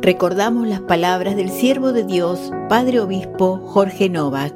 Recordamos las palabras del siervo de Dios, Padre Obispo Jorge Novak.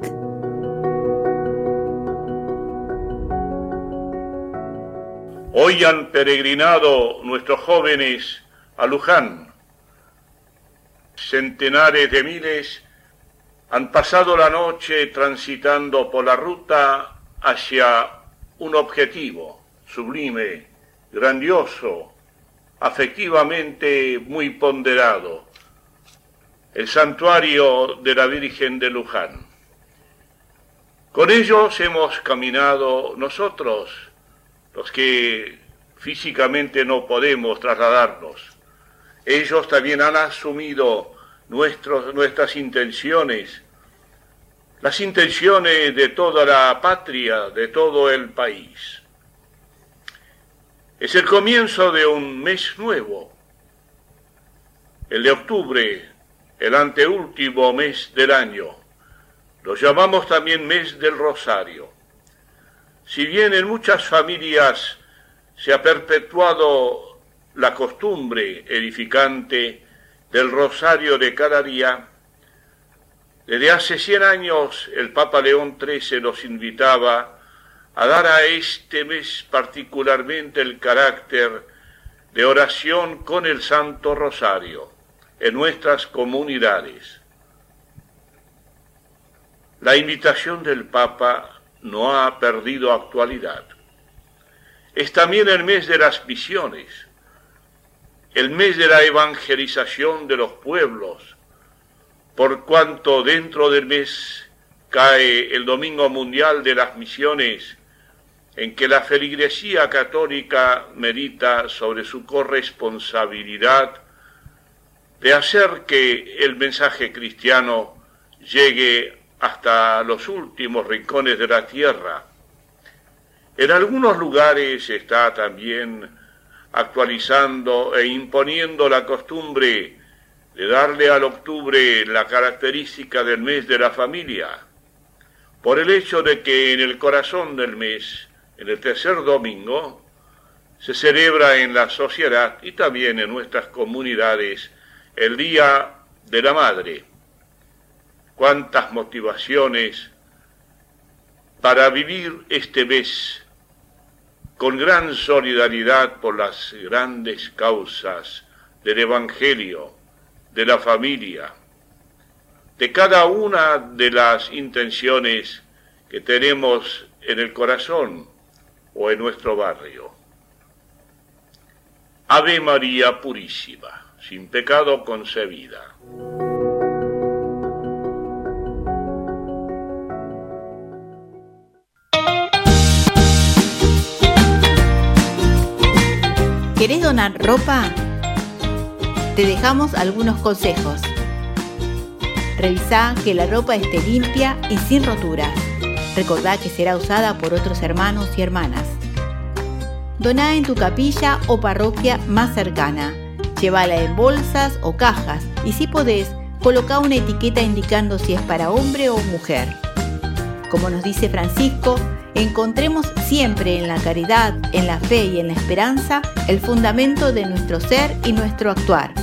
Hoy han peregrinado nuestros jóvenes a Luján. Centenares de miles han pasado la noche transitando por la ruta hacia un objetivo sublime, grandioso, afectivamente muy ponderado: el santuario de la Virgen de Luján. Con ellos hemos caminado nosotros, los que físicamente no podemos trasladarnos. Ellos también han asumido nuestras intenciones, las intenciones de toda la patria, de todo el país. Es el comienzo de un mes nuevo, el de octubre, el anteúltimo mes del año. Lo llamamos también mes del Rosario. Si bien en muchas familias se ha perpetuado la costumbre edificante del rosario de cada día, desde hace 100 años el Papa León XIII nos invitaba a dar a este mes particularmente el carácter de oración con el Santo Rosario en nuestras comunidades. La invitación del Papa no ha perdido actualidad. Es también el mes de las misiones, el mes de la evangelización de los pueblos, por cuanto dentro del mes cae el Domingo Mundial de las Misiones, en que la feligresía católica medita sobre su corresponsabilidad de hacer que el mensaje cristiano llegue hasta los últimos rincones de la tierra. En algunos lugares se está también actualizando e imponiendo la costumbre de darle al octubre la característica del mes de la familia, por el hecho de que en el corazón del mes, en el tercer domingo, se celebra en la sociedad y también en nuestras comunidades el Día de la Madre. Cuántas motivaciones para vivir este mes con gran solidaridad por las grandes causas del Evangelio, de la familia, de cada una de las intenciones que tenemos en el corazón o en nuestro barrio. Ave María Purísima, sin pecado concebida. ¿Querés donar ropa? Te dejamos algunos consejos. Revisá que la ropa esté limpia y sin roturas. Recordá que será usada por otros hermanos y hermanas. Doná en tu capilla o parroquia más cercana. Llévala en bolsas o cajas y, si podés, colocá una etiqueta indicando si es para hombre o mujer. Como nos dice Francisco, encontremos siempre en la caridad, en la fe y en la esperanza el fundamento de nuestro ser y nuestro actuar.